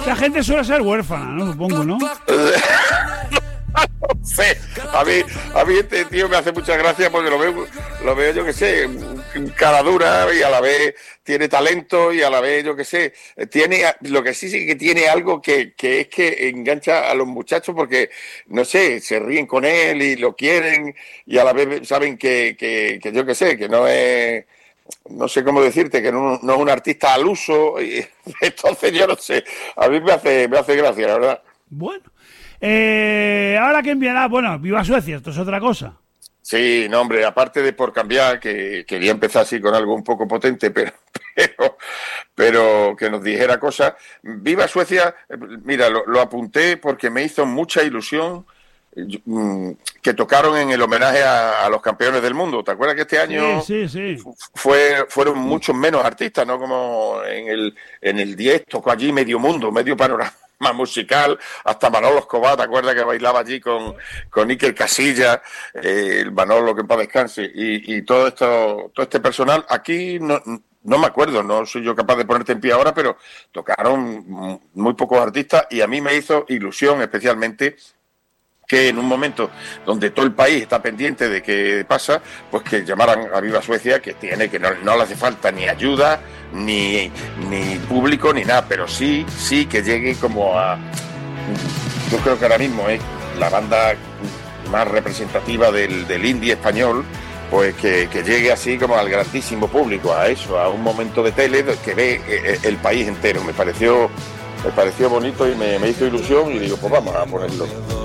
Esta gente suele ser huérfana, ¿no? Supongo, ¿no? Sí, a mí este tío me hace mucha gracia porque lo veo yo que sé, cara dura y a la vez tiene talento y a la vez yo que sé, lo que sí que tiene algo que es que engancha a los muchachos porque, no sé, se ríen con él y lo quieren y a la vez saben que yo que sé, que no es... No sé cómo decirte, que no es un artista al uso, y entonces yo no sé, a mí me hace gracia, la verdad. Bueno. Ahora que enviará, bueno, viva Suecia, esto es otra cosa. Sí, no, hombre, aparte de por cambiar, que quería empezar así con algo un poco potente, pero que nos dijera cosas. Viva Suecia, mira, lo apunté porque me hizo mucha ilusión que tocaron en el homenaje a los campeones del mundo. ¿Te acuerdas que este año Sí. fueron muchos menos artistas, ¿no? Como en el 10 tocó allí medio mundo, medio panorama musical, hasta Manolo Escobar, ¿te acuerdas que bailaba allí con Iker Casillas, el Manolo, que en paz descanse, y todo este personal? Aquí no me acuerdo, no soy yo capaz de ponerte en pie ahora, pero tocaron muy pocos artistas y a mí me hizo ilusión especialmente que en un momento donde todo el país está pendiente de qué pasa, pues que llamaran a Viva Suecia, que no le hace falta ni ayuda, ni público, ni nada, pero sí que llegue como a... Yo creo que ahora mismo es la banda más representativa del indie español, pues que llegue así como al grandísimo público, a eso, a un momento de tele que ve el país entero. Me pareció bonito y me hizo ilusión y digo, pues vamos a ponerlo.